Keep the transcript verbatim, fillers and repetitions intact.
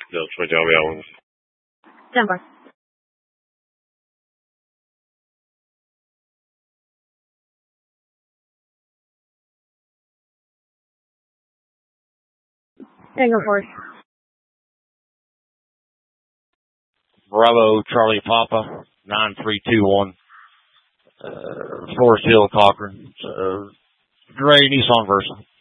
Delta Switch L B Owens. ten four. Tango Force. Bravo, Charlie Papa, nine three two one. Uh, Forest Hill, Cochran. Uh, Gray, Nissan Versa.